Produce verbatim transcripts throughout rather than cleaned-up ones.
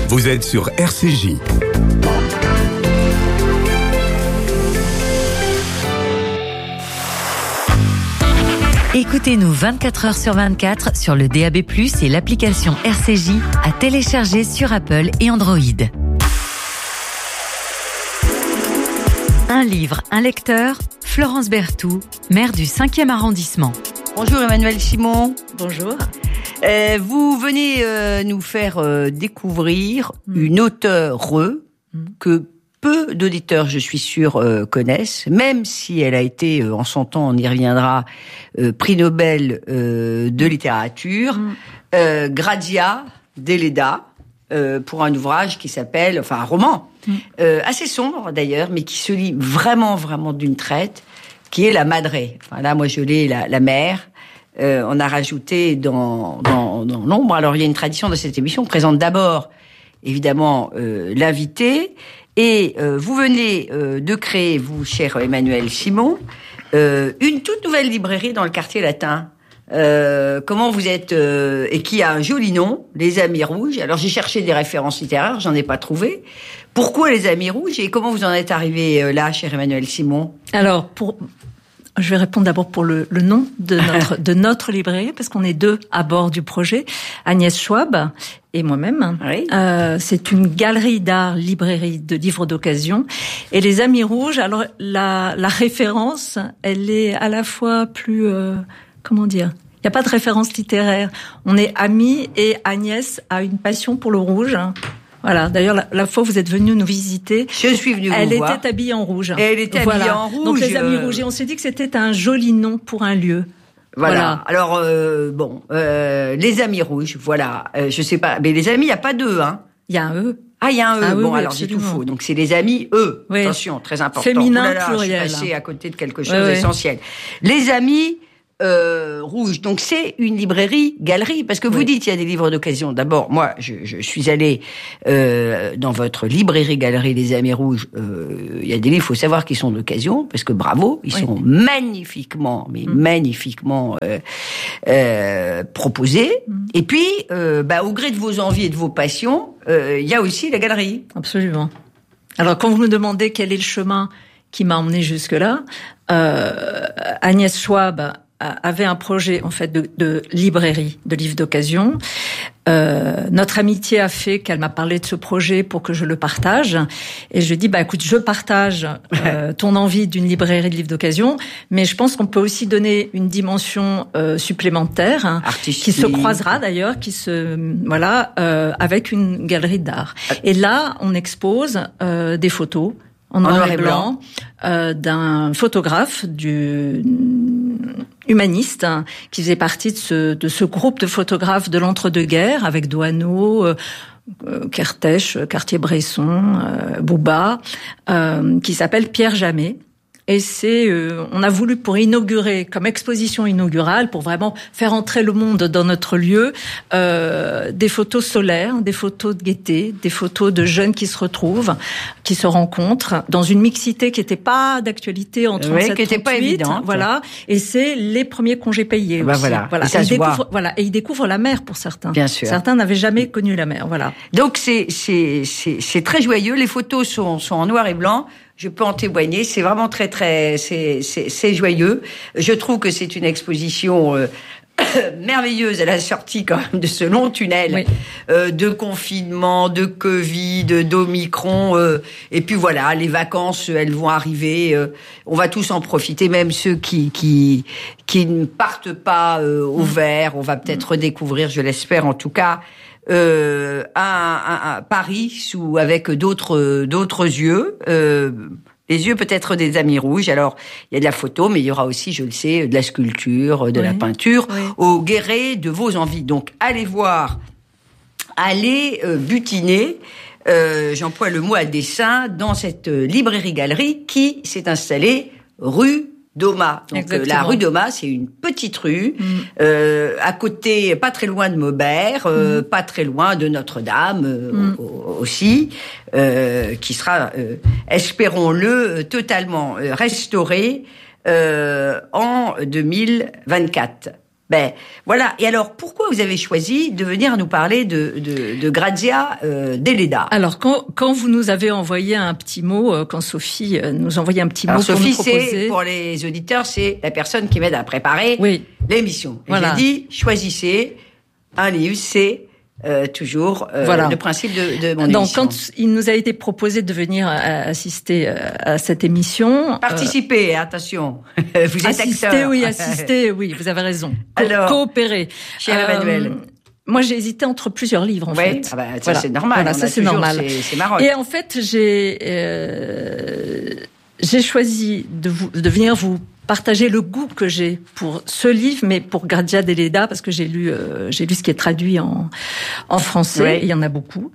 Vous êtes sur R C J. Écoutez-nous vingt-quatre heures sur vingt-quatre sur le D A B plus, et l'application R C J à télécharger sur Apple et Android. Un livre, un lecteur, Florence Berthoud, maire du cinquième arrondissement. Bonjour Emmanuel Simon. Bonjour. Euh, vous venez euh, nous faire euh, découvrir mmh. une auteure mmh. que peu d'auditeurs, je suis sûre, euh, connaissent, même si elle a été, euh, en son temps, on y reviendra, euh, prix Nobel euh, de littérature, mmh. euh, Grazia Deledda, euh, pour un ouvrage qui s'appelle, enfin un roman, mmh. euh, assez sombre d'ailleurs, mais qui se lit vraiment, vraiment d'une traite, qui est La Madre. Enfin là, moi je l'ai, la, la mère. Euh, on a rajouté dans, dans, dans l'ombre. Alors il y a une tradition de cette émission, on présente d'abord, évidemment, euh, l'invité. Et euh, vous venez euh, de créer, vous, cher Emmanuel Simon, euh, une toute nouvelle librairie dans le quartier latin. Euh, comment vous êtes euh, et qui a un joli nom, Les Amis Rouges. Alors j'ai cherché des références littéraires, j'en ai pas trouvé. Pourquoi Les Amis Rouges et comment vous en êtes arrivé euh, là, cher Emmanuel Simon? Alors pour Je vais répondre d'abord pour le, le nom de notre, de notre librairie, parce qu'on est deux à bord du projet, Agnès Schwab et moi-même. Oui. Euh, c'est une galerie d'art, librairie de livres d'occasion. Et Les Amis Rouges, alors la, la référence, elle est à la fois plus... Euh, comment dire ? Il n'y a pas de référence littéraire. On est amis et Agnès a une passion pour le rouge. Voilà. D'ailleurs, la, la fois où vous êtes venu nous visiter, je suis venue elle vous était voir. habillée en rouge. Et elle était voilà. habillée en rouge. Donc Les Amis Rouges. Et on s'est dit que c'était un joli nom pour un lieu. Voilà. voilà. Alors euh, bon, euh, Les Amis Rouges. Voilà. Euh, je sais pas, mais les amis, il y a pas deux, hein. Il y a un E. Ah, il y a un E. Ah, oui, bon, oui, alors absolument. j'ai tout faux. Donc c'est Les Amis E. Oui. Attention, très important. Féminin, oh là là, pluriel. Je suis passée à côté de quelque chose oui, d'essentiel. Oui. Les Amis euh, Rouges. Donc c'est une librairie galerie parce que vous oui. dites il y a des livres d'occasion. D'abord, moi, je, je suis allée euh, dans votre librairie galerie Les Amis Rouges. Euh, il y a des livres, faut savoir qu'ils sont d'occasion parce que bravo, ils oui. sont magnifiquement, mais mmh. magnifiquement euh, euh, proposés. Mmh. Et puis, euh, bah, au gré de vos envies et de vos passions, euh, il y a aussi la galerie. Absolument. Alors, quand vous me demandez quel est le chemin qui m'a emmené jusque-là, euh, Agnès Schwab avait un projet en fait de, de librairie, de livres d'occasion. Euh, notre amitié a fait qu'elle m'a parlé de ce projet pour que je le partage. Et je lui ai dit, bah écoute, je partage euh, ton envie d'une librairie de livres d'occasion, mais je pense qu'on peut aussi donner une dimension euh, supplémentaire, hein, qui se croisera d'ailleurs, qui se voilà, euh, avec une galerie d'art. Et là, on expose euh, des photos en noir et blanc, euh, d'un photographe du humaniste hein, qui faisait partie de ce de ce groupe de photographes de l'entre-deux-guerres avec Doisneau, euh, Kertész, Cartier-Bresson, euh, Bouba, euh, qui s'appelle Pierre Jamet. Et c'est, euh, on a voulu pour inaugurer, comme exposition inaugurale, pour vraiment faire entrer le monde dans notre lieu, euh, des photos solaires, des photos de gaieté, des photos de jeunes qui se retrouvent, qui se rencontrent, dans une mixité qui n'était pas d'actualité en trente-sept, oui, qui n'était pas évidente. Voilà. Et c'est les premiers congés payés. Ben aussi. voilà. Voilà. Et ça et se ils voit. découvrent, voilà. Et ils découvrent la mer pour certains. Bien sûr. Certains n'avaient jamais connu la mer. Voilà. Donc c'est c'est c'est c'est très joyeux. Les photos sont sont en noir et blanc. Je peux en témoigner. C'est vraiment très, très, c'est, c'est, c'est joyeux. Je trouve que c'est une exposition euh, merveilleuse à la sortie quand même de ce long tunnel oui. euh, de confinement, de Covid, d'Omicron. Euh, et puis voilà, les vacances, elles vont arriver. Euh, on va tous en profiter, même ceux qui qui qui ne partent pas euh, au mmh. vert. On va peut-être mmh. redécouvrir, je l'espère en tout cas. Euh, un, un, un Paris sous avec d'autres d'autres yeux, euh, les yeux peut-être des Amis Rouges. Alors il y a de la photo, mais il y aura aussi, je le sais, de la sculpture, de oui. la peinture, oui. au gré de vos envies. Donc allez voir, allez euh, butiner. Euh, j'emploie le mot à dessein dans cette librairie-galerie qui s'est installée rue Daumas. Donc euh, la rue Daumas, c'est une petite rue mmh. euh, à côté, pas très loin de Maubert, euh, mmh. pas très loin de Notre-Dame euh, mmh. aussi, euh, qui sera, euh, espérons-le, totalement restaurée euh, en deux mille vingt-quatre. Ben voilà. Et alors, pourquoi vous avez choisi de venir nous parler de, de, de Grazia euh, Deledda? Alors, quand, quand vous nous avez envoyé un petit mot, euh, quand Sophie euh, nous envoyait un petit alors, mot pour Sophie, nous proposer... c'est, pour les auditeurs, c'est la personne qui m'aide à préparer oui. l'émission. Et voilà. j'ai dit, choisissez un livre, c'est euh, toujours euh, voilà. le principe de, de mon Donc, émission. quand il nous a été proposé de venir assister à cette émission... Participer, euh, attention. Vous êtes assister, acteur. oui, assister, oui, vous avez raison. Co- Alors, coopérer. Cher euh, Emmanuel. Moi, j'ai hésité entre plusieurs livres, en oui, fait. Ah bah, ça, voilà. c'est normal. Voilà, ça, c'est toujours, normal. C'est, c'est marrant. Et en fait, j'ai, euh, j'ai choisi de vous, de venir vous partager le goût que j'ai pour ce livre, mais pour Grazia Deledda, parce que j'ai lu, euh, j'ai lu ce qui est traduit en, en français. Oui. Il y en a beaucoup.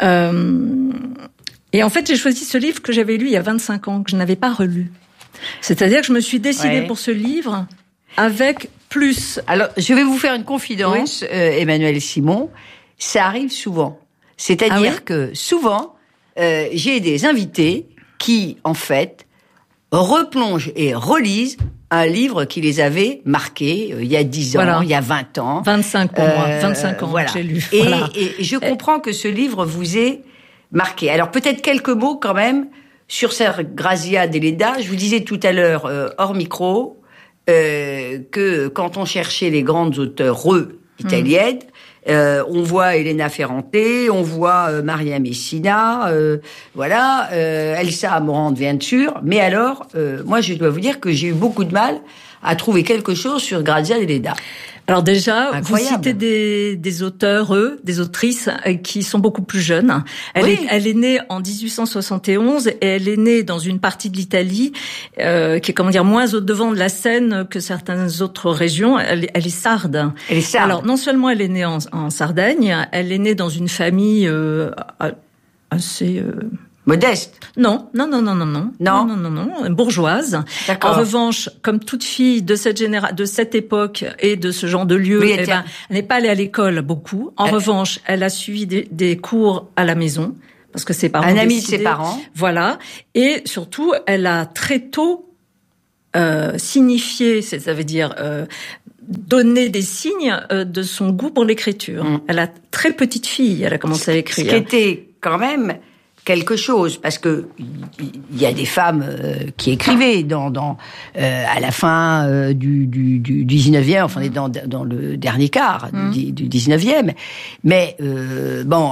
Euh, et en fait, j'ai choisi ce livre que j'avais lu il y a vingt-cinq ans, que je n'avais pas relu. C'est-à-dire que je me suis décidée oui. pour ce livre avec plus. Alors, je vais vous faire une confidence, oui. euh, Emmanuel Simon. Ça arrive souvent. C'est-à-dire ah oui que souvent, euh, j'ai des invités qui, en fait, replongent et relisent un livre qui les avait marqués euh, il y a dix ans, voilà. il y a vingt ans. vingt-cinq pour euh, moi, vingt-cinq ans voilà. j'ai lu. Et, voilà. et je comprends que ce livre vous ait marqué. Alors peut-être quelques mots quand même sur cette Grazia Deledda. Je vous disais tout à l'heure, euh, hors micro, euh, que quand on cherchait les grandes auteurs italiennes, mmh. Euh, on voit Elena Ferrante, on voit euh, Maria Messina, euh, voilà, euh, Elsa Amorante bien sûr. Mais alors, euh, moi, je dois vous dire que j'ai eu beaucoup de mal à trouver quelque chose sur Grazia Deledda. Alors déjà, incroyable. Vous citez des, des auteurs, eux, des autrices qui sont beaucoup plus jeunes. Elle, oui. est, elle est née en dix-huit cent soixante et onze et elle est née dans une partie de l'Italie euh, qui est, comment dire, moins au devant de la scène que certaines autres régions. Elle, elle est sarde. Elle est sarde. Alors non seulement elle est née en, en Sardaigne, elle est née dans une famille euh, assez... Euh, modeste. Non, non, non, non, non, non, non, non, non, non, non, bourgeoise. D'accord. En revanche, comme toute fille de cette génération, de cette époque et de ce genre de lieu, oui, eh ben, elle n'est pas allée à l'école beaucoup. En elle... revanche, elle a suivi des, des cours à la maison parce que ses parents. Un ami décidaient, de ses parents. Voilà. Et surtout, elle a très tôt euh, signifié, ça veut dire. Euh, donner des signes euh, de son goût pour l'écriture. Mmh. Elle a très petite fille, elle a commencé à écrire. Ce qui était quand même quelque chose, parce que il y a des femmes euh, qui écrivaient dans, dans euh, à la fin euh, du, du, du dix-neuvième, enfin dans, dans le dernier quart mmh. du, du dix-neuvième, mais euh, bon,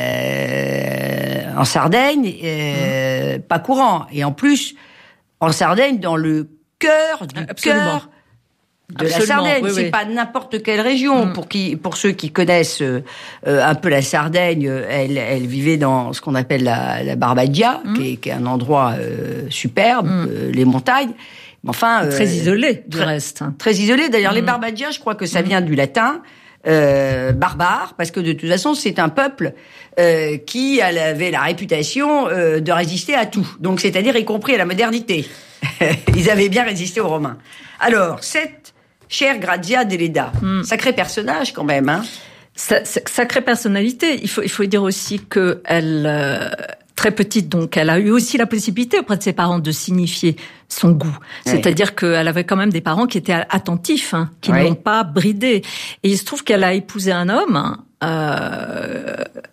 euh, en Sardaigne, euh, mmh. pas courant, et en plus en Sardaigne, dans le cœur du Absolument. cœur de Absolument, la Sardaigne, oui, c'est oui. pas n'importe quelle région. Mm. Pour qui, pour ceux qui connaissent euh, un peu la Sardaigne, elle, elle vivait dans ce qu'on appelle la, la Barbagia, mm. qui, est, qui est un endroit euh, superbe, mm. euh, les montagnes. Enfin, très euh, isolé du très, reste. Très isolé. D'ailleurs, mm. les Barbagia, je crois que ça vient mm. du latin. Euh, barbare, parce que de toute façon, c'est un peuple euh, qui avait la réputation euh, de résister à tout. Donc, c'est-à-dire y compris à la modernité. Ils avaient bien résisté aux Romains. Alors, cette chère Grazia Deledda, mm. sacré personnage quand même, hein. Sa, sa, sacrée personnalité. Il faut, il faut dire aussi que elle, euh, très petite, donc, elle a eu aussi la possibilité auprès de ses parents de signifier son goût. Oui. C'est-à-dire qu'elle avait quand même des parents qui étaient attentifs, hein, qui oui. ne l'ont pas bridée. Et il se trouve qu'elle a épousé un homme euh,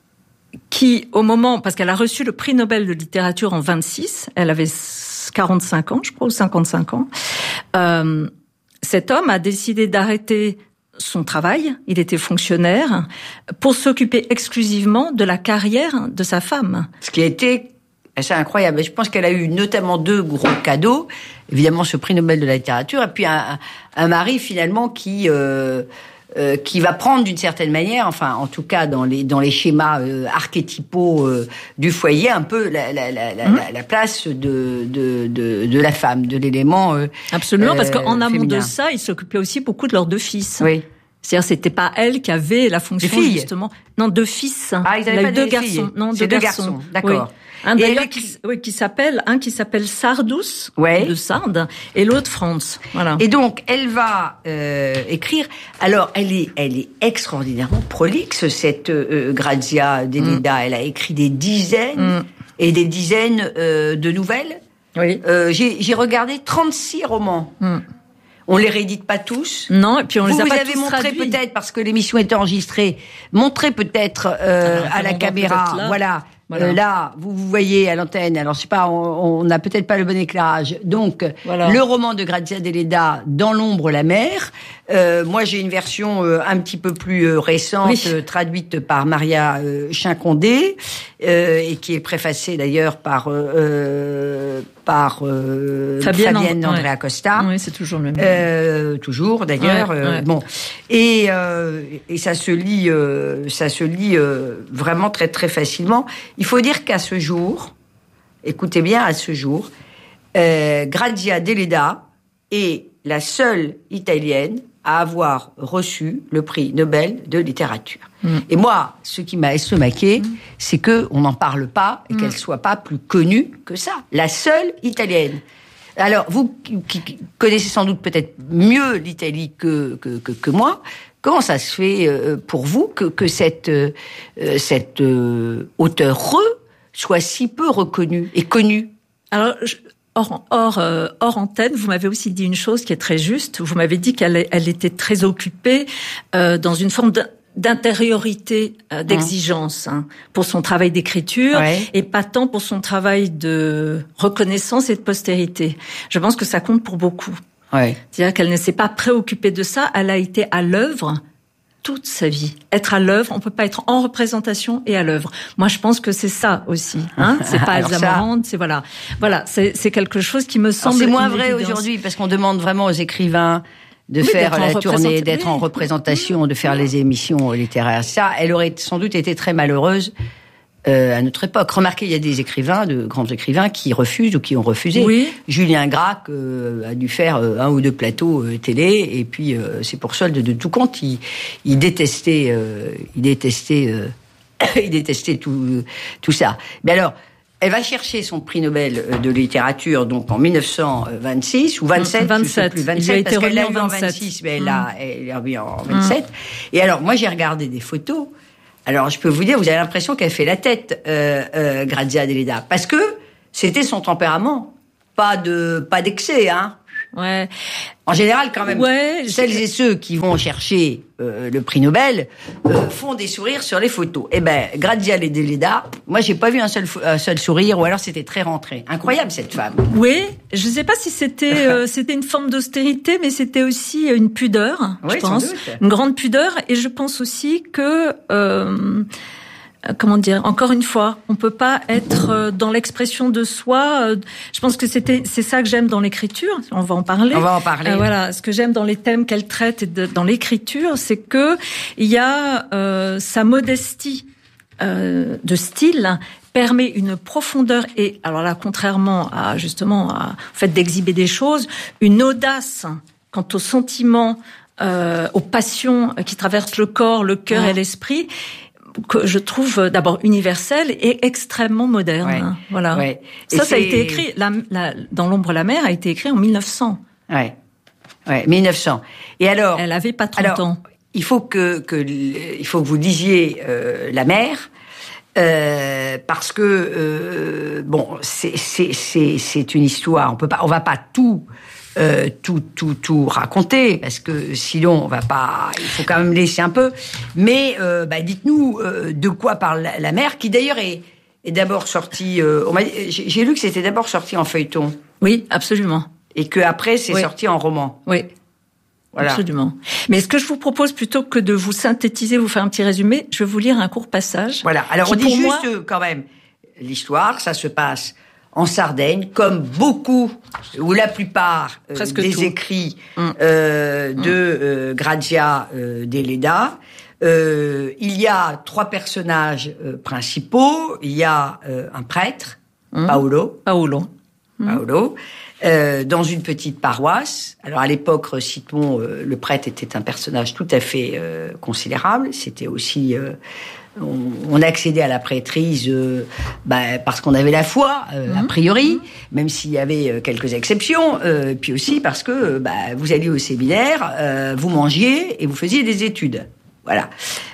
qui, au moment, parce qu'elle a reçu le prix Nobel de littérature en vingt-six, elle avait quarante-cinq ans, je crois, ou cinquante-cinq ans. Euh, cet homme a décidé d'arrêter son travail, il était fonctionnaire, pour s'occuper exclusivement de la carrière de sa femme. Ce qui a été assez incroyable. Je pense qu'elle a eu notamment deux gros cadeaux. Évidemment, ce prix Nobel de la littérature, et puis un, un mari finalement qui... Euh, Euh, qui va prendre d'une certaine manière, enfin en tout cas dans les dans les schémas euh, archétypaux euh, du foyer, un peu la la la, mmh. la, la place de de de de la femme, de l'élément. Euh, Absolument, euh, parce qu'en amont féminin. de ça, il s'occupait aussi beaucoup de leurs deux fils. Oui. C'est-à-dire, c'était pas elle qui avait la fonction justement. Non, deux fils. Ah, ils avaient pas deux des garçons. filles. Non, deux, deux garçons. garçons. D'accord. Oui. Un d'ailleurs avec... qui, oui, qui s'appelle, un qui s'appelle Sardus, ouais. de Sardes, et l'autre Franz. Voilà. Et donc, elle va euh, écrire. Alors, elle est, elle est extraordinairement prolixe, cette euh, Grazia Deledda. Mm. Elle a écrit des dizaines mm. et des dizaines euh, de nouvelles. Oui. Euh, j'ai, j'ai regardé trente-six romans. Mm. On les réédite pas tous. Non, et puis on vous, les a vous pas avez tous montré traduits. peut-être, parce que l'émission était enregistrée, montré peut-être euh, Alors, à la caméra, là. voilà. Voilà. Euh, là, vous, vous voyez à l'antenne, alors je sais pas, on n'a peut-être pas le bon éclairage. Donc, voilà. Le roman de Grazia Deledda, Dans l'ombre, la mer. Euh, moi, j'ai une version euh, un petit peu plus euh, récente, oui. euh, traduite par Maria euh, Chincondé, euh, et qui est préfacée d'ailleurs par euh, par euh, Fabienne, Fabienne And- Andrea ouais. Costa. Oui, c'est toujours le même. Euh, toujours d'ailleurs. Ouais, euh, ouais. Bon, et euh, et ça se lit, euh, ça se lit euh, vraiment très très facilement. Il faut dire qu'à ce jour, écoutez bien, à ce jour, euh, Grazia Deledda est la seule italienne à avoir reçu le prix Nobel de littérature. Mm. Et moi, ce qui m'a estomaqué, mm. c'est que on n'en parle pas et mm. qu'elle soit pas plus connue que ça. La seule italienne. Alors, vous qui, qui connaissez sans doute peut-être mieux l'Italie que, que, que, que moi, comment ça se fait euh, pour vous que, que cette, euh, cette euh, auteure soit si peu reconnue et connue? Alors, je... Hors, hors, euh, hors antenne, vous m'avez aussi dit une chose qui est très juste. Vous m'avez dit qu'elle elle était très occupée euh, dans une forme d'intériorité, euh, d'exigence hein, pour son travail d'écriture ouais. et pas tant pour son travail de reconnaissance et de postérité. Je pense que ça compte pour beaucoup. Ouais. C'est-à-dire qu'elle ne s'est pas préoccupée de ça. Elle a été à l'œuvre toute sa vie. Être à l'œuvre, on peut pas être en représentation et à l'œuvre. Moi, je pense que c'est ça aussi. Hein, c'est pas Elsa Morante, c'est voilà, voilà, c'est, c'est quelque chose qui me semble. Alors c'est moins vrai aujourd'hui parce qu'on demande vraiment aux écrivains de oui, faire la tournée, d'être oui. en représentation, de faire oui. les émissions littéraires. Ça, elle aurait sans doute été très malheureuse. Euh, à notre époque. Remarquez, il y a des écrivains, de grands écrivains, qui refusent ou qui ont refusé. Oui. Julien Gracq euh, a dû faire euh, un ou deux plateaux euh, télé, et puis euh, c'est pour solde de tout compte. Il, il détestait, euh, il détestait, euh, il détestait tout, tout ça. Mais alors, elle va chercher son prix Nobel de littérature donc en mille neuf cent vingt-six ou vingt-sept, vingt-sept. je sais plus, vingt-sept, parce qu'elle l'a eu en vingt-six, mais elle l'a, elle l'a eu en vingt-sept. Mmh. Et alors, moi, j'ai regardé des photos. Alors, je peux vous dire, vous avez l'impression qu'elle fait la tête, euh, euh, Grazia Deledda, parce que c'était son tempérament, pas de, pas d'excès, hein. Ouais. En général, quand même, ouais, celles j'ai... et ceux qui vont chercher euh, le prix Nobel euh, font des sourires sur les photos. Eh ben, Grazia Deledda, moi, j'ai pas vu un seul, un seul sourire, ou alors c'était très rentré. Incroyable cette femme. Oui, je sais pas si c'était, euh, c'était une forme d'austérité, mais c'était aussi une pudeur, oui, je pense, sans doute. Une grande pudeur. Et je pense aussi que euh, comment dire, encore une fois, on peut pas être dans l'expression de soi. Je pense que c'était, c'est ça que j'aime dans l'écriture. On va en parler. On va en parler. Euh, voilà, ce que j'aime dans les thèmes qu'elle traite et de, dans l'écriture, c'est que il y a euh, sa modestie euh, de style permet une profondeur et, alors là, contrairement à justement à, au fait d'exhiber des choses, une audace quant aux sentiments, euh, aux passions qui traversent le corps, le cœur ouais. et l'esprit, que je trouve d'abord universel et extrêmement moderne. Ouais. Voilà. Ouais. Ça, ça a été écrit, la, la, Dans l'ombre la mer a été écrit en mille neuf cents. Ouais. Ouais, mille neuf cents. Et alors. Elle avait pas trente alors, ans. Il faut que, que, il faut que vous lisiez, euh, La mer. Euh, parce que euh, bon, c'est c'est c'est c'est une histoire. On peut pas, on va pas tout euh, tout tout tout raconter parce que sinon on va pas. Il faut quand même laisser un peu. Mais euh, bah, dites-nous euh, de quoi parle la, la mer, qui d'ailleurs est est d'abord sortie. Euh, on m'a, j'ai, j'ai lu que c'était d'abord sorti en feuilleton. Oui, absolument. Et que après c'est oui. sorti en roman. Oui. Voilà. Absolument. Mais ce que je vous propose, plutôt que de vous synthétiser, vous faire un petit résumé, je vais vous lire un court passage. Voilà. Alors on dit juste moi... quand même l'histoire, ça se passe en Sardaigne, comme beaucoup ou la plupart euh, des tout. écrits mmh. euh, de mmh. euh, Grazia euh, Deledda. Euh, il y a trois personnages euh, principaux. Il y a euh, un prêtre, mmh. Paolo. Paolo. Mmh. Paolo. Euh, dans une petite paroisse. Alors à l'époque, citons, euh, le prêtre était un personnage tout à fait euh, considérable. C'était aussi, euh, on, on accédait à la prêtrise euh, bah, parce qu'on avait la foi, euh, mmh. a priori, même s'il y avait euh, quelques exceptions. Euh, puis aussi parce que bah, vous alliez au séminaire, euh, vous mangiez et vous faisiez des études. Voilà.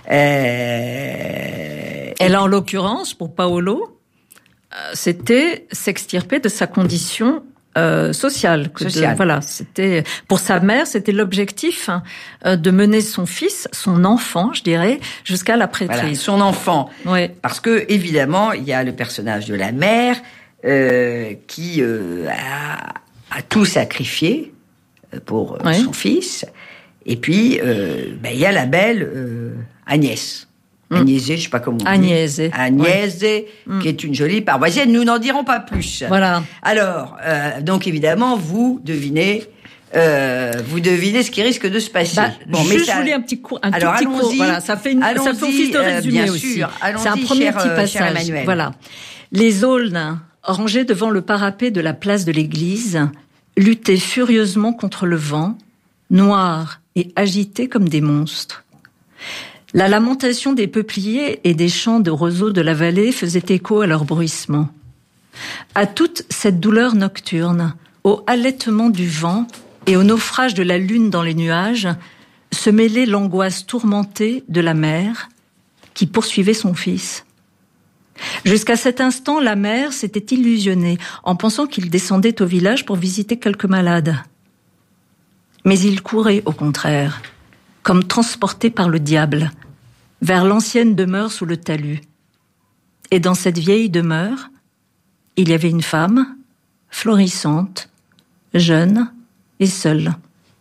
Euh... Elle, en l'occurrence, pour Paolo, euh, c'était s'extirper de sa condition euh, social. Que social. De, voilà, c'était pour sa mère, c'était l'objectif hein, de mener son fils, son enfant, je dirais, jusqu'à la prêtrise. Voilà, son enfant. Oui. Parce que évidemment, il y a le personnage de la mère euh, qui euh, a, a tout sacrifié pour euh, oui. son fils. Et puis, euh, ben, il y a la belle euh, Agnès. Agnès, je sais pas comment on dit. Agnès. Agnès, ouais. qui est une jolie paroissienne. Nous n'en dirons pas plus. Voilà. Alors, euh, donc évidemment, vous devinez, euh, vous devinez ce qui risque de se passer. Bah, bon, juste, mais je ça... voulais un petit cours, un Alors, tout petit cours. Voilà, ça fait une, ça fait office de résumé euh, bien aussi. Sûr. C'est un premier cher, petit euh, passage. Voilà. Les aulnes, rangés devant le parapet de la place de l'église, luttaient furieusement contre le vent, noirs et agités comme des monstres. La lamentation des peupliers et des chants de roseaux de la vallée faisait écho à leur bruissement. À toute cette douleur nocturne, au halètement du vent et au naufrage de la lune dans les nuages, se mêlait l'angoisse tourmentée de la mère qui poursuivait son fils. Jusqu'à cet instant, la mère s'était illusionnée en pensant qu'il descendait au village pour visiter quelques malades. Mais il courait, au contraire, comme transporté par le diable, vers l'ancienne demeure sous le talus. Et dans cette vieille demeure, il y avait une femme, florissante, jeune et seule.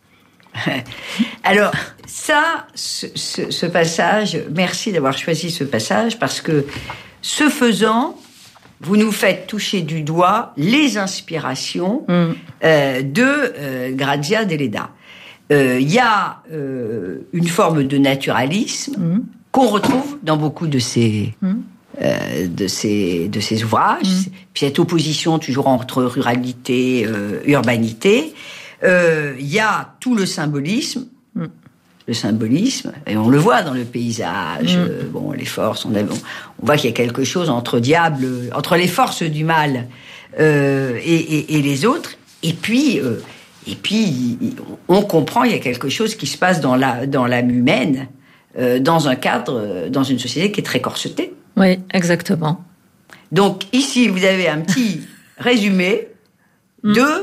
Alors, ça, ce, ce, ce passage, merci d'avoir choisi ce passage, parce que, ce faisant, vous nous faites toucher du doigt les inspirations mm. euh, de euh, Grazia Deledda. Il euh, y a euh, une forme de naturalisme mm. qu'on retrouve dans beaucoup de ces, mm. euh, de ces, de ces ouvrages. Mm. Puis cette opposition toujours entre ruralité, euh, urbanité. Il euh, y a tout le symbolisme. Mm. Le symbolisme, et on le voit dans le paysage, mm. euh, bon, les forces, on, a, on, on voit qu'il y a quelque chose entre diable, entre les forces du mal euh, et, et, et les autres, et puis, euh, et puis on comprend il y a quelque chose qui se passe dans la dans l'âme humaine, euh, dans un cadre, dans une société qui est très corsetée. Oui, exactement. Donc ici, vous avez un petit résumé mm. de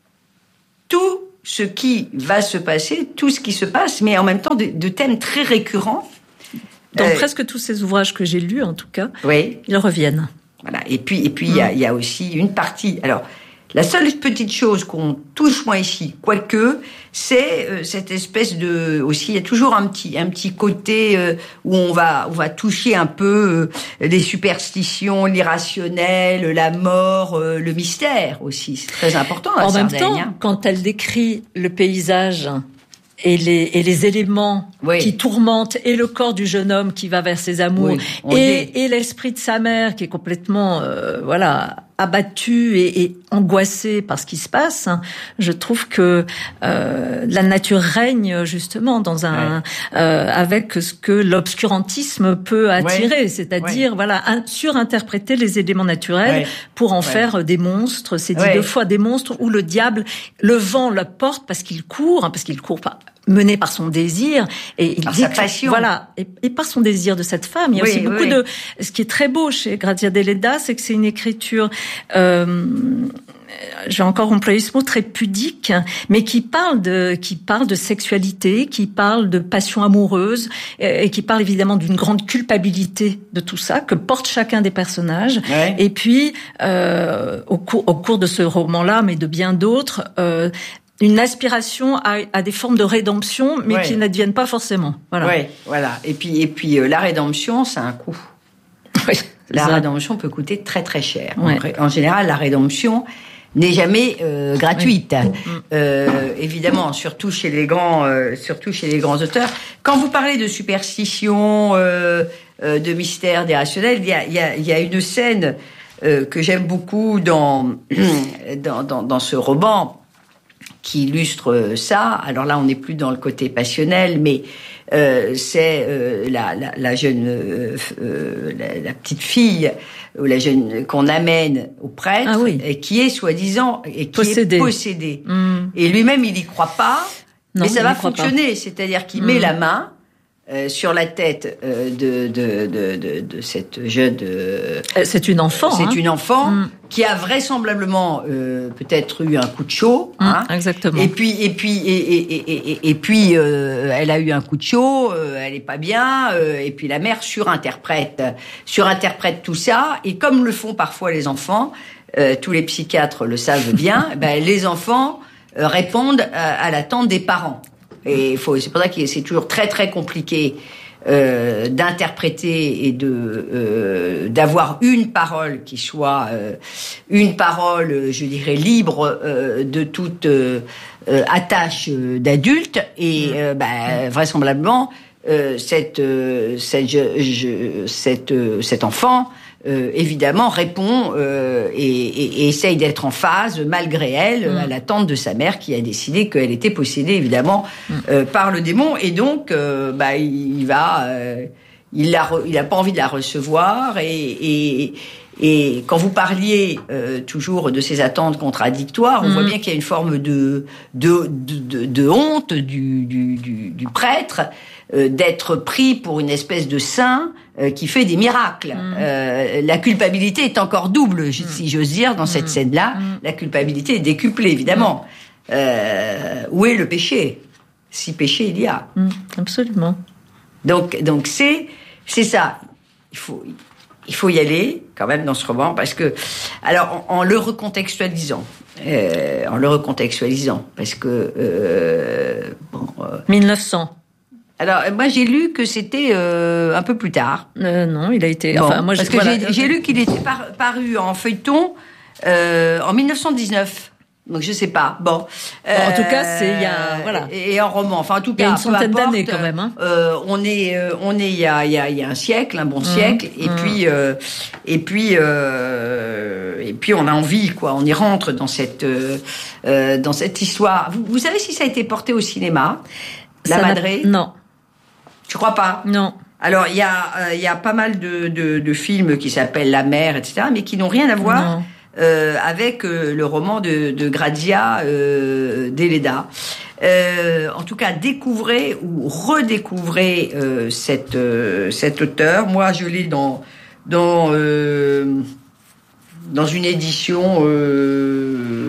tout ce qui va se passer, tout ce qui se passe, mais en même temps de, de thèmes très récurrents. Dans euh, presque tous ces ouvrages que j'ai lus, en tout cas, oui. ils reviennent. Voilà. Et puis, et puis, il mmh. y, y a aussi une partie. Alors, la seule petite chose qu'on touche moins ici, quoique, c'est euh, cette espèce de aussi. Il y a toujours un petit, un petit côté euh, où on va, on va toucher un peu euh, les superstitions, l'irrationnel, la mort, euh, le mystère aussi. C'est très important. En même Sardaigne, temps, hein. Quand elle décrit le paysage et les, et les éléments oui. qui tourmentent et le corps du jeune homme qui va vers ses amours oui, et, et l'esprit de sa mère qui est complètement euh, voilà abattu et, et angoissé par ce qui se passe, je trouve que euh, la nature règne justement dans un ouais. euh, avec ce que l'obscurantisme peut attirer, ouais. c'est-à-dire ouais. voilà un, surinterpréter les éléments naturels ouais. pour en ouais. faire des monstres. C'est dit ouais. deux fois des monstres où le diable, le vent le porte parce qu'il court, hein, parce qu'il court pas. Mené par son désir et il par dit sa que, passion. Voilà, et, et par son désir de cette femme. Il y a oui, aussi beaucoup oui. de. Ce qui est très beau chez Grazia Deledda, c'est que c'est une écriture. Euh, je vais encore employer ce mot très pudique, mais qui parle de qui parle de sexualité, qui parle de passion amoureuse et, et qui parle évidemment d'une grande culpabilité de tout ça que porte chacun des personnages. Ouais. Et puis euh, au cours au cours de ce roman-là, mais de bien d'autres. Euh, une aspiration à, à des formes de rédemption, mais ouais. qui n'adviennent pas forcément. Voilà. Oui, voilà. Et puis, et puis euh, la rédemption, ça a un coût. Oui, la ça. rédemption peut coûter très très cher. Ouais. En, en général, la rédemption n'est jamais euh, gratuite. Oui. Euh, évidemment, surtout chez les grands, euh, surtout chez les grands auteurs. Quand vous parlez de superstition, euh, euh, de mystère, d'irrationnel, il y a, il y a, il y a une scène euh, que j'aime beaucoup dans, dans, dans, dans ce roman, qui illustre ça. Alors là, on n'est plus dans le côté passionnel, mais euh, c'est euh, la, la, la jeune, euh, euh, la, la petite fille ou la jeune qu'on amène au prêtre, ah oui. et qui est soi-disant et qui possédée. est possédée. Mmh. Et lui-même, il y croit pas, non, mais ça va fonctionner. C'est-à-dire qu'il mmh. met la main Euh, sur la tête euh, de, de, de, de, de cette jeune... Euh, c'est une enfant. C'est hein. une enfant mm. qui a vraisemblablement euh, peut-être eu un coup de chaud. Mm, hein. Exactement. Et puis, et puis, et, et, et, et, et puis euh, elle a eu un coup de chaud, euh, elle est pas bien, euh, et puis la mère surinterprète, surinterprète tout ça, et comme le font parfois les enfants, euh, tous les psychiatres le savent bien, ben, les enfants euh, répondent à, à l'attente des parents. Et faut, c'est pour ça que c'est toujours très très compliqué euh, d'interpréter et de euh, d'avoir une parole qui soit euh, une parole, je dirais, libre euh, de toute euh, attache d'adulte. Et euh, bah, vraisemblablement, euh, cette euh, cette je, je, cette euh, cet enfant. Euh, évidemment répond euh, et, et, et essaye d'être en phase malgré elle mmh. à l'attente de sa mère qui a décidé qu'elle était possédée évidemment mmh. euh, par le démon et donc euh, bah il va euh, il la re, il a pas envie de la recevoir et et et quand vous parliez euh, toujours de ces attentes contradictoires, on mmh. voit bien qu'il y a une forme de de de, de, de honte du du du, du prêtre euh, d'être pris pour une espèce de saint euh, qui fait des miracles. Mmh. Euh, la culpabilité est encore double, mmh. si j'ose dire, dans mmh. cette scène-là. Mmh. La culpabilité est décuplée, évidemment. Mmh. Euh, où est le péché ? Si péché il y a. Mmh. Absolument. Donc donc c'est c'est ça. Il faut Il faut y aller quand même dans ce roman parce que, alors en, en le recontextualisant, euh, en le recontextualisant, parce que euh, bon, euh, mille neuf cents. Alors moi j'ai lu que c'était euh, un peu plus tard. Euh, non, il a été. Bon, enfin moi parce j'ai, que voilà. j'ai, j'ai lu qu'il était par, paru en feuilleton euh, en mille neuf cent dix-neuf. Donc je sais pas. Bon. Euh, en tout cas, c'est il y a voilà. Et, et en roman. Enfin en tout cas, il y a une centaine importe, d'années quand même. Hein. Euh, on est euh, on est il y a il y a il y a un siècle, un bon mmh, siècle. Et mmh. puis euh, et puis euh, et puis on a envie quoi. On y rentre dans cette euh, dans cette histoire. Vous, vous savez si ça a été porté au cinéma, La Madré ? Non. Je crois pas. Non. Alors il y a il euh, y a pas mal de de, de films qui s'appellent La Mer, et cetera, mais qui n'ont rien à voir. Non. Euh, avec euh, le roman de, de Grazia euh, Deledda. Euh, en tout cas, découvrez ou redécouvrez euh, cette, euh, cet auteur. Moi, je l'ai dans, dans, euh, dans une édition euh,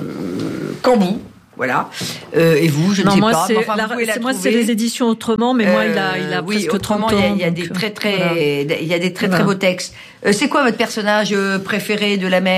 Cambou. Voilà. Euh, et vous, je non, ne sais moi, pas. C'est enfin, la, vous pouvez la moi, trouver. c'est les éditions autrement, mais euh, moi, il a, il a oui, presque autrement, trente ans. Il y a, il y a donc, des très, très, voilà. il y a des très, voilà. très beaux textes. Euh, c'est quoi votre personnage préféré de La Mer ?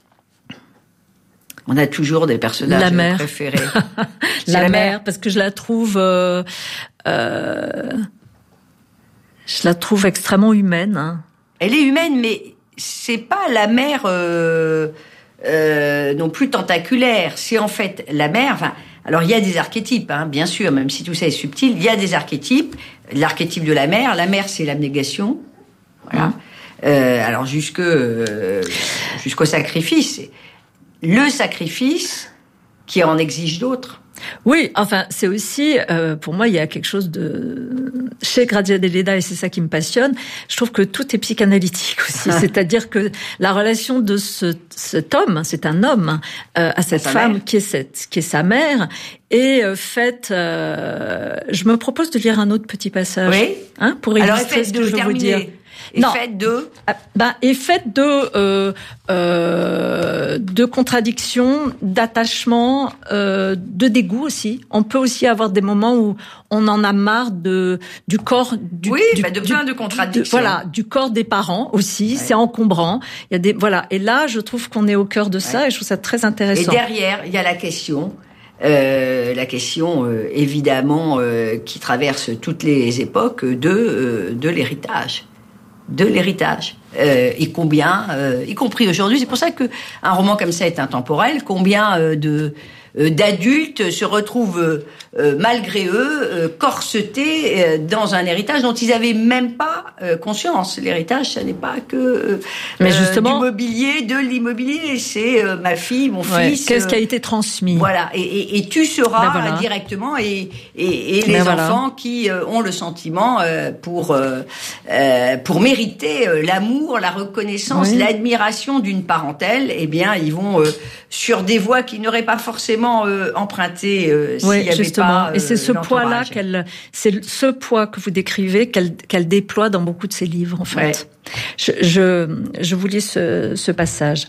On a toujours des personnages la mère. préférés. la, la mère, parce que je la trouve, euh, euh, je la trouve extrêmement humaine. Hein. Elle est humaine, mais c'est pas la mère euh, euh, non plus tentaculaire. C'est en fait la mère. Enfin, alors il y a des archétypes, hein, bien sûr, même si tout ça est subtil. Il y a des archétypes. L'archétype de la mère. La mère, c'est l'abnégation. Voilà. Mmh. Euh, alors jusque euh, jusqu'au sacrifice. Le sacrifice qui en exige d'autres. Oui, enfin, c'est aussi, euh, pour moi, il y a quelque chose de... Chez Grazia Deledda, et c'est ça qui me passionne, je trouve que tout est psychanalytique aussi. C'est-à-dire que la relation de ce, cet homme, c'est un homme, euh, à cette femme qui est, cette, qui est sa mère, est euh, faite... Euh, je me propose de lire un autre petit passage. Oui. Hein, pour illustrer ce que je veux vous dire. Et non. Faite de ben, est faite de euh, euh, de contradictions, d'attachement, euh, de dégoût aussi. On peut aussi avoir des moments où on en a marre de du corps du oui, du, bah de du, plein de contradictions. De, voilà, du corps des parents aussi. Ouais. C'est encombrant. Il y a des voilà. Et là, je trouve qu'on est au cœur de ça, ouais. Et je trouve ça très intéressant. Et derrière, il y a la question. Euh, la question euh, évidemment euh, qui traverse toutes les époques de euh, de l'héritage. de l'héritage euh, et combien euh, y compris aujourd'hui, c'est pour ça que un roman comme ça est intemporel, combien euh, de euh, d'adultes se retrouvent euh, malgré eux euh, corsetés euh, dans un héritage dont ils avaient même pas euh, conscience. L'héritage, ça n'est pas que euh, mais justement du mobilier, de l'immobilier, c'est euh, ma fille, mon ouais, fils. Qu'est-ce euh, qui a été transmis. Voilà, et, et, et tu seras ben voilà. directement et et, et les ben enfants voilà. qui euh, ont le sentiment euh, pour euh, euh, pour mériter euh, l'amour l'amour, la reconnaissance, oui. l'admiration d'une parentèle, eh bien, ils vont euh, sur des voies qu'ils n'auraient pas forcément euh, empruntées euh, s'il oui, n'y avait justement. pas euh, Et c'est ce l'entourage. poids-là qu'elle, c'est ce poids que vous décrivez qu'elle, qu'elle déploie dans beaucoup de ses livres, en fait. Ouais. Je, je, je vous lis ce, ce passage.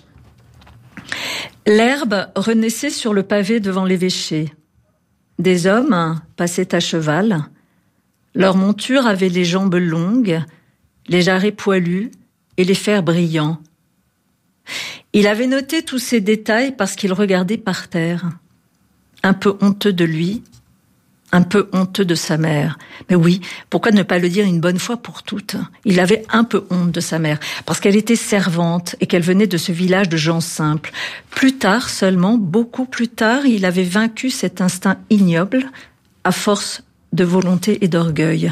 L'herbe renaissait sur le pavé devant l'évêché. Des hommes passaient à cheval. Leur monture avait les jambes longues, les jarrets poilus et les fers brillants. Il avait noté tous ces détails parce qu'il regardait par terre. Un peu honteux de lui, un peu honteux de sa mère. Mais oui, pourquoi ne pas le dire une bonne fois pour toutes ? Il avait un peu honte de sa mère, parce qu'elle était servante et qu'elle venait de ce village de gens simples. Plus tard seulement, beaucoup plus tard, il avait vaincu cet instinct ignoble à force de volonté et d'orgueil.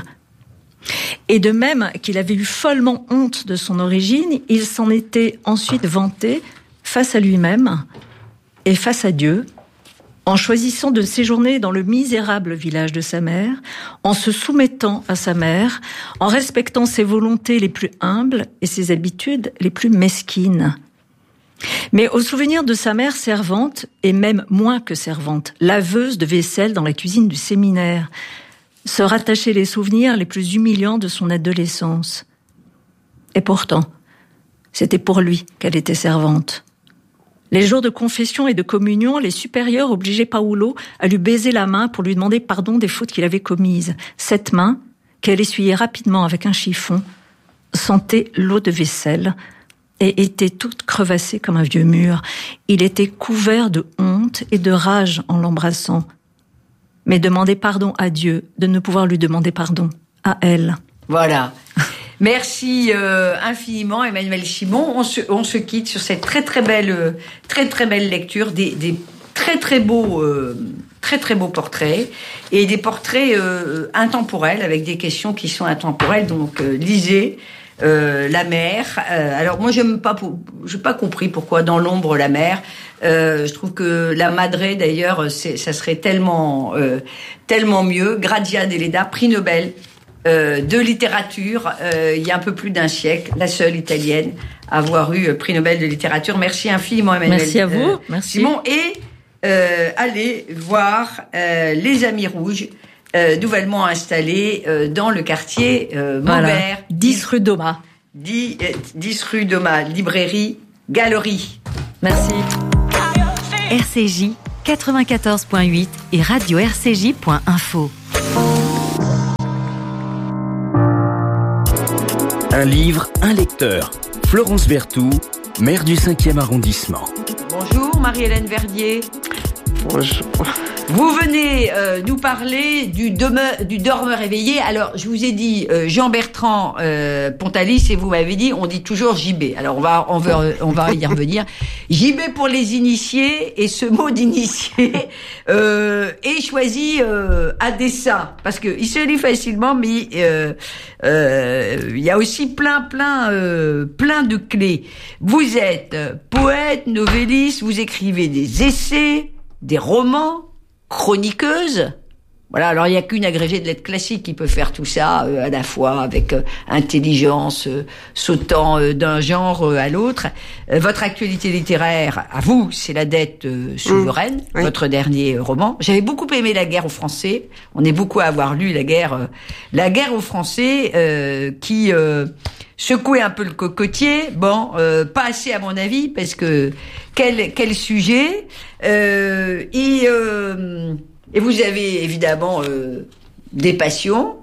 Et de même qu'il avait eu follement honte de son origine, il s'en était ensuite vanté face à lui-même et face à Dieu, en choisissant de séjourner dans le misérable village de sa mère, en se soumettant à sa mère, en respectant ses volontés les plus humbles et ses habitudes les plus mesquines. Mais au souvenir de sa mère servante, et même moins que servante, laveuse de vaisselle dans la cuisine du séminaire, se rattachaient les souvenirs les plus humiliants de son adolescence. Et pourtant, c'était pour lui qu'elle était servante. Les jours de confession et de communion, les supérieurs obligeaient Paolo à lui baiser la main pour lui demander pardon des fautes qu'il avait commises. Cette main, qu'elle essuyait rapidement avec un chiffon, sentait l'eau de vaisselle et était toute crevassée comme un vieux mur. Il était couvert de honte et de rage en l'embrassant. Mais demander pardon à Dieu, de ne pouvoir lui demander pardon à elle. Voilà. Merci euh, infiniment, Emmanuelle Chimon. On se, on se quitte sur cette très très belle, euh, très très belle lecture, des, des très très beaux, euh, très très beaux portraits et des portraits euh, intemporels avec des questions qui sont intemporelles. Donc euh, lisez euh, la mer. Euh, alors moi j'aime pas, j'ai pas compris pourquoi dans l'ombre la mer. Euh, je trouve que la Madré d'ailleurs, c'est, ça serait tellement, euh, tellement mieux. Gradia Deledda, prix Nobel. Euh, de littérature, euh, il y a un peu plus d'un siècle, la seule italienne à avoir eu euh, prix Nobel de littérature. Merci infiniment, Emmanuelle. Merci à vous. Euh, Merci. Simon. Et euh, allez voir euh, les Amis Rouges, euh, nouvellement installés euh, dans le quartier euh, Maubert. Voilà. dix rue d'Oma. dix, dix rue d'Oma, librairie, galerie. Merci. R C J quatre-vingt-quatorze point huit et radio r c j point info. Un livre, un lecteur. Florence Berthoud, maire du cinquième arrondissement. Bonjour Marie-Hélène Verdier. Bonjour. Vous venez euh, nous parler du, demeure, du dormeur éveillé. Alors, je vous ai dit euh, Jean-Bertrand euh, Pontalis et vous m'avez dit, on dit toujours J B. Alors, on va, on va, on va y revenir. J B pour les initiés, et ce mot d'initié euh, est choisi euh, à dessein, parce que il se lit facilement, mais euh, euh, il y a aussi plein, plein, euh, plein de clés. Vous êtes poète, novelliste, vous écrivez des essais, des romans, chroniqueuse. Voilà, alors il n'y a qu'une agrégée de lettres classiques qui peut faire tout ça euh, à la fois avec euh, intelligence, euh, sautant euh, d'un genre euh, à l'autre. Euh, votre actualité littéraire, à vous, c'est La dette euh, souveraine, mmh, oui. Votre dernier euh, roman. J'avais beaucoup aimé La guerre aux Français. On est beaucoup à avoir lu La guerre, euh, La guerre aux Français, euh, qui euh, secouait un peu le cocotier. Bon, euh, pas assez à mon avis, parce que quel quel sujet. Euh, et euh, Et vous avez évidemment euh, des passions.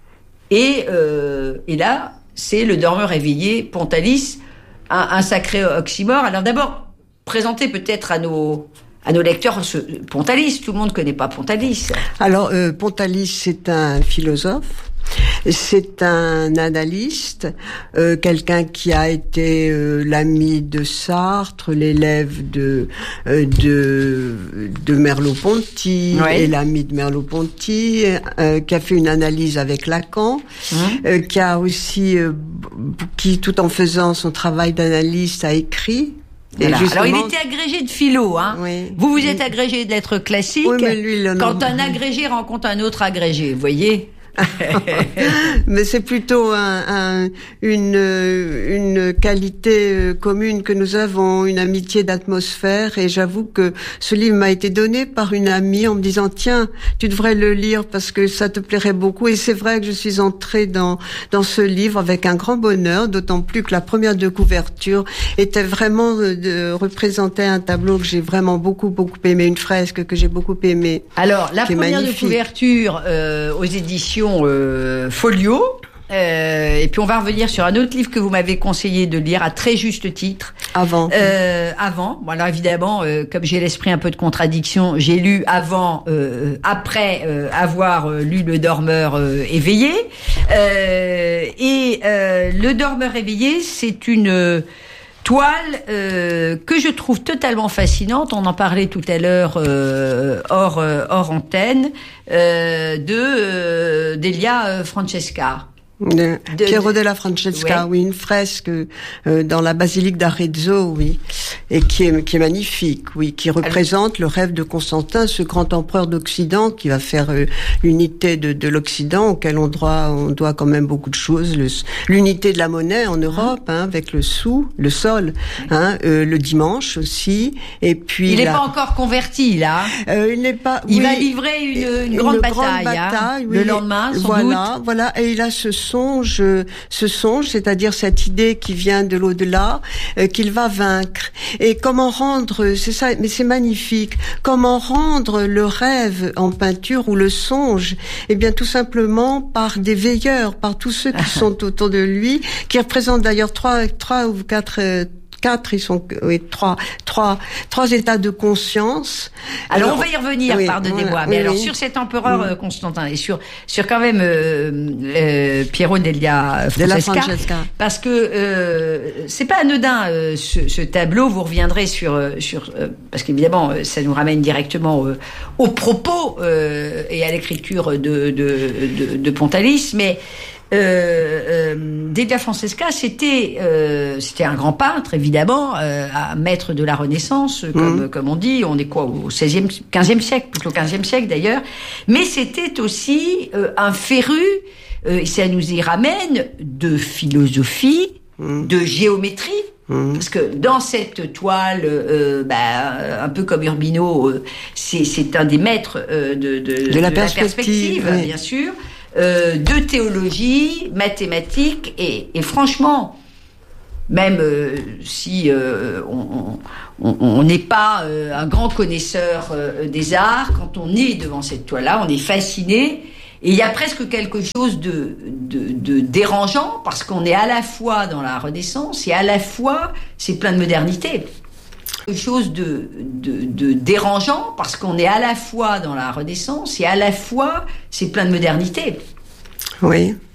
Et, euh, et là, c'est Le dormeur éveillé, Pontalis, un, un sacré oxymore. Alors d'abord, présentez peut-être à nos, à nos lecteurs ce, Pontalis. Tout le monde ne connaît pas Pontalis. Alors, euh, Pontalis, c'est un philosophe. C'est un analyste, euh, quelqu'un qui a été euh, l'ami de Sartre, l'élève de euh, de de Merleau-Ponty, ouais. Et l'ami de Merleau-Ponty, euh, qui a fait une analyse avec Lacan, mmh. euh, qui a aussi, euh, qui tout en faisant son travail d'analyste a écrit. Voilà. Alors il était agrégé de philo, hein. Oui. Vous vous êtes agrégé de lettres classiques. Oui, mais lui, il quand un agrégé rencontre un autre agrégé, vous voyez. Mais c'est plutôt un, un, une, une qualité commune que nous avons, une amitié d'atmosphère. Et j'avoue que ce livre m'a été donné par une amie en me disant tiens, tu devrais le lire parce que ça te plairait beaucoup. Et c'est vrai que je suis entrée dans dans ce livre avec un grand bonheur, d'autant plus que la première de couverture était vraiment de représenter un tableau que j'ai vraiment beaucoup beaucoup aimé, une fresque que j'ai beaucoup aimée. Alors la première de couverture euh, aux éditions euh, Folio. Euh, et puis on va revenir sur un autre livre que vous m'avez conseillé de lire à très juste titre. Avant. Euh, avant. Bon, alors évidemment, euh, comme j'ai l'esprit un peu de contradiction, j'ai lu avant, euh, après euh, avoir euh, lu Le Dormeur euh, éveillé. Euh, et euh, Le Dormeur éveillé, c'est une euh, toile euh, que je trouve totalement fascinante. On en parlait tout à l'heure euh, hors euh, hors antenne euh, de euh, d'Elia Francesca. De, de Piero della Francesca, ouais. Oui, une fresque euh, dans la basilique d'Arezzo, oui, et qui est qui est magnifique, oui, qui représente Alors, le rêve de Constantin, ce grand empereur d'Occident qui va faire euh, l'unité de, de l'Occident, auquel on doit on doit quand même beaucoup de choses, le, l'unité de la monnaie en Europe, hein, avec le sou, le sol, hein, euh, le dimanche aussi, et puis il n'est la... pas encore converti là. Euh, il n'est pas. Il oui, va livrer une, une, une grande une bataille, grande bataille hein, oui, le lendemain, sans voilà, doute. Voilà, et il a ce songe, ce songe, c'est-à-dire cette idée qui vient de l'au-delà, euh, qu'il va vaincre. Et comment rendre, c'est ça, mais c'est magnifique, comment rendre le rêve en peinture ou le songe? Eh bien, tout simplement par des veilleurs, par tous ceux qui sont autour de lui, qui représentent d'ailleurs trois, trois ou quatre euh, Quatre, ils sont, oui, trois, trois, trois états de conscience. Alors, alors on va y revenir, oui, pardonnez-moi. Voilà, mais oui, alors, oui. Sur cet empereur oui. Constantin et sur, sur quand même euh, euh, Piero della Francesca, Francesca, parce que euh, c'est pas anodin euh, ce, ce tableau. Vous reviendrez sur, sur euh, parce qu'évidemment, ça nous ramène directement euh, aux propos euh, et à l'écriture de, de, de, de Pontalis, mais. Euh, euh, Della Francesca, c'était euh, c'était un grand peintre évidemment, euh, un maître de la Renaissance, comme mmh. comme on dit. On est quoi au seizième, quinzième siècle, plutôt quinzième siècle d'ailleurs. Mais c'était aussi euh, un féru, euh, et ça nous y ramène, de philosophie, mmh. de géométrie. Mmh. Parce que dans cette toile, euh, bah, un peu comme Urbino, euh, c'est c'est un des maîtres euh, de, de, de, de la perspective, perspective oui. bien sûr. Euh, de théologie, mathématiques et, et franchement, même euh, si euh, on n'est pas euh, un grand connaisseur euh, des arts, quand on est devant cette toile-là, on est fasciné et il y a presque quelque chose de, de, de dérangeant parce qu'on est à la fois dans la Renaissance et à la fois c'est plein de modernité. Quelque chose de, de, de dérangeant parce qu'on est à la fois dans la Renaissance et à la fois c'est plein de modernité. Oui.